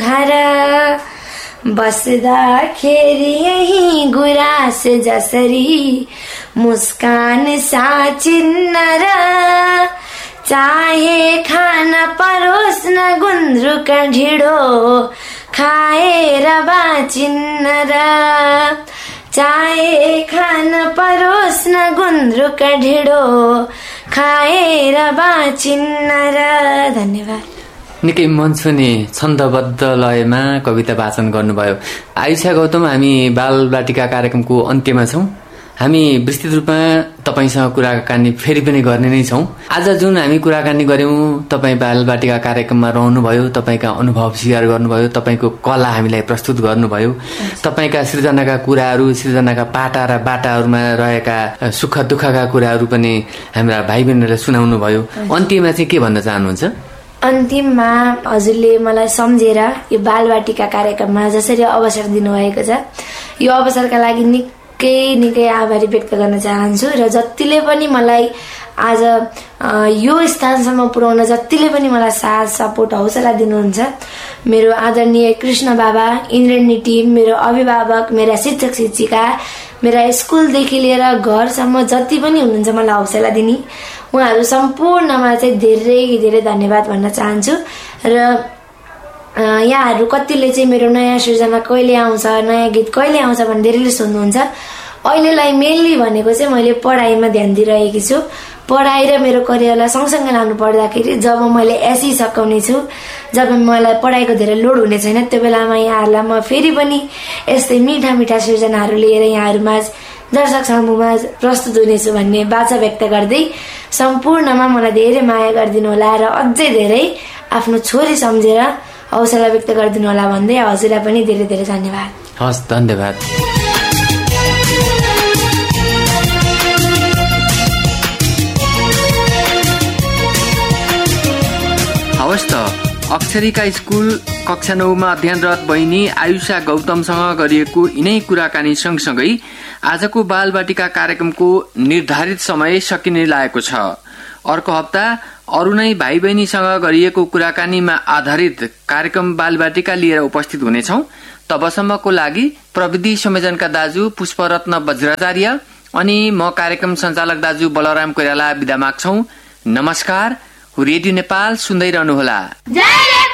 घर बस्दाखेरि यही गुराँस जसरी मुस्कान साचिन्न र चाहे खान परोस् न गुन्द्रुक ढिँडो खाएर बाँचिन्न र चाहे खान परोस् न गुन्द्रुक ढिँडो खाएर बाँचिन्न र। धन्यवाद। निकै मन छुने छन्दबद्ध लयमा कविता वाचन गर्नुभयो। आयुषा गौतम, हामी बालबाटिका कार्यक्रमको अन्त्यमा छौँ। हामी विस्तृत रूपमा तपाईसँग कुराकानी फेरि पनि गर्ने नै छौँ। आज जुन हामी कुराकानी गऱ्यौँ, तपाईँ बालबाटिका कार्यक्रममा रहनुभयो, तपाईँका अनुभव सेयर गर्नुभयो, तपाईँको कला हामीलाई प्रस्तुत गर्नुभयो, तपाईँका सृजनाका कुराहरू, सृजनाका पाटा र बाटाहरूमा रहेका सुख दुःखका कुराहरू पनि हाम्रा भाइ बहिनीहरूलाई सुनाउनु भयो। अन्त्यमा चाहिँ के भन्न चाहनुहुन्छ? अन्तिममा हजुरले मलाई सम्झेर यो बालबाटिका कार्यक्रममा जसरी अवसर दिनुभएको छ, यो अवसरका लागि निकै आभारी व्यक्त गर्न चाहन्छु। र जतिले पनि मलाई आज यो स्थानसम्म पुर्याउन जतिले पनि मलाई साथ सपोर्ट हौसला दिनुहुन्छ, मेरो आदरणीय कृष्ण बाबा, इन्द्रणी टिम, मेरो अभिभावक, मेरा शिक्षक शिक्षिका, मेरा स्कुलदेखि लिएर घरसम्म जति पनि हुनुहुन्छ मलाई हौसला दिने, उहाँहरू सम्पूर्णमा चाहिँ धेरै धेरै धन्यवाद भन्न चाहन्छु। र यहाँहरू कतिले चाहिँ मेरो नयाँ सृजना कहिले आउँछ, नयाँ गीत कहिले आउँछ भनेर धेरैले सोध्नुहुन्छ। अहिलेलाई मेनली भनेको चाहिँ मैले पढाइमा ध्यान दिइरहेकी छु। पढाइ र मेरो करियरलाई सँगसँगै लानु पर्दाखेरि जब मैले एसई सकाउने छु, जब मलाई पढाइको धेरै लोड हुने छैन, त्यो बेलामा यहाँहरूलाई म फेरि पनि यस्तै मिठा मिठा सृजनाहरू लिएर यहाँहरूमा दर्शक समूहमा प्रस्तुत हुनेछु भन्ने बाचा व्यक्त गर्दै सम्पूर्णमा मलाई धेरै माया गरिदिनु होला र अझै धेरै आफ्नो छोरी सम्झेर हौसला व्यक्त गरिदिनु होला भन्दै हजुरलाई पनि धेरै धेरै धन्यवाद। हस्, धन्यवाद। हवस् त, अक्षरिका स्कुल कक्षा 9 मा अध्ययनरत बहिनी आयुषा गौतमसँग गरिएको यिनै कुराकानी सँगसँगै आजको बालबाटिका कार्यक्रमको निर्धारित समय सकिने लागेको छ। अर्को हप्ता अरू नै भाइ बहिनीसँग गरिएको कुराकानीमा आधारित कार्यक्रम बालबाटिका लिएर उपस्थित हुनेछौँ। तबसम्मको लागि प्रविधि संयोजनका दाजु पुष्परत्न वज्राचार्य अनि म कार्यक्रम सञ्चालक दाजु बलराम कोइराला बिदा माग्छौँ। नमस्कार। रेडियो नेपाल सुन्दै रहनुहोला।